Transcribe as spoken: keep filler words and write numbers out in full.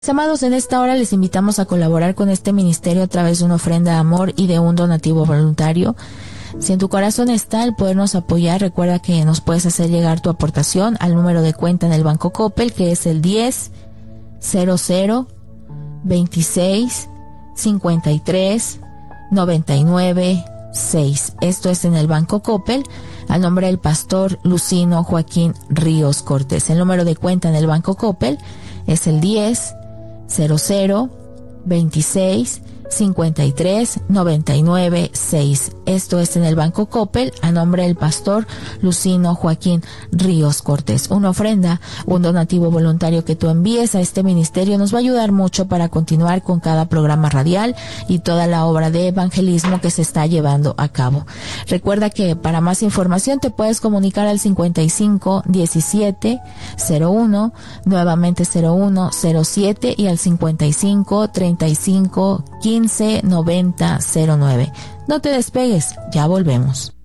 Amados, en esta hora les invitamos a colaborar con este ministerio a través de una ofrenda de amor y de un donativo voluntario. Si en tu corazón está el podernos apoyar, recuerda que nos puedes hacer llegar tu aportación al número de cuenta en el Banco Coppel, que es el diez cero cero veintiséis cincuenta y tres noventa y nueve seis. Esto es en el Banco Coppel, al nombre del pastor Lucino Joaquín Ríos Cortés. El número de cuenta en el Banco Coppel es el diez cero cero veintiséis cincuenta y tres noventa y nueve seis. Esto es en el Banco Coppel, a nombre del pastor Lucino Joaquín Ríos Cortés. Una ofrenda, un donativo voluntario que tú envíes a este ministerio nos va a ayudar mucho para continuar con cada programa radial y toda la obra de evangelismo que se está llevando a cabo. Recuerda que para más información te puedes comunicar al cincuenta y cinco diecisiete cero uno, nuevamente cero uno cero siete, y al cincuenta y cinco treinta y cinco quince noventa cero nueve. No te despegues, ya volvemos.